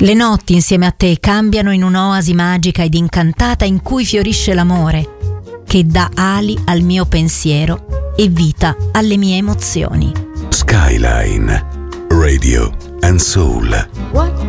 Le notti insieme a te cambiano in un'oasi magica ed incantata in cui fiorisce l'amore, che dà ali al mio pensiero e vita alle mie emozioni. Skyline Radio and Soul. What